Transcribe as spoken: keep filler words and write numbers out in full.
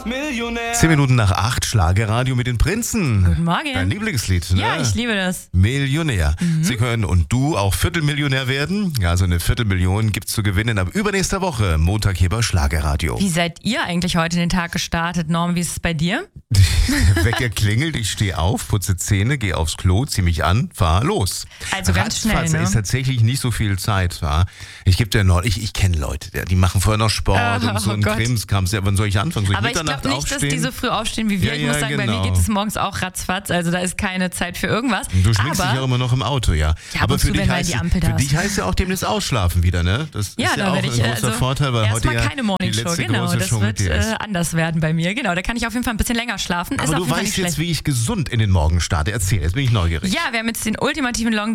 Millionär. Zehn Minuten nach acht, Schlagerradio mit den Prinzen. Guten Morgen. Dein Lieblingslied, ne? Ja, ich liebe das. Millionär. Mhm. Sie können und du auch Viertelmillionär werden. Ja, so eine Viertelmillion gibt's zu gewinnen ab übernächster Woche, Montag hier bei Schlagerradio. Wie seid ihr eigentlich heute in den Tag gestartet, Norm? Wie ist es bei dir? Wecker klingelt, ich stehe auf, putze Zähne, gehe aufs Klo, zieh mich an, fahr los. Also ganz schnell, Ratzfatz, ne? ist tatsächlich nicht so viel Zeit. Ja. Ich gebe dir noch, ich, ich kenne Leute, die machen vorher noch Sport oh, und so oh ein Gott. Krimskrams. Ja, wann soll ich anfangen? Soll ich Aber ich Mitternacht glaube nicht, aufstehen? dass die so früh aufstehen wie wir. Ja, ich ja, muss sagen, genau. bei mir geht es morgens auch ratzfatz. Also da ist keine Zeit für irgendwas. Du schminkst Aber dich ja immer noch im Auto, ja. Ja, aber ab und für zu, dich, wenn mal heißt, die Ampel da für ist. dich heißt ja auch demnächst ausschlafen wieder, ne? Das ja, ist ja da auch werde ein ich großer also Vorteil, weil heute erstmal ja keine Morningshow, die letzte genau. große Das Show wird mit dir ist. äh, anders werden bei mir. Genau, da kann ich auf jeden Fall ein bisschen länger schlafen. Aber ist auf du jeden Fall weißt nicht jetzt, schlecht. wie ich gesund in den Morgen starte. Erzähl, jetzt bin ich neugierig. Ja, wir haben jetzt den ultimativen Long